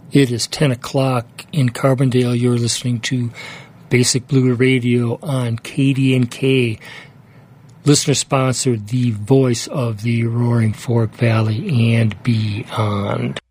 It is 10 o'clock in Carbondale. You're listening to Basic Blue Radio on KDNK. Listener-sponsored, the voice of the Roaring Fork Valley and beyond.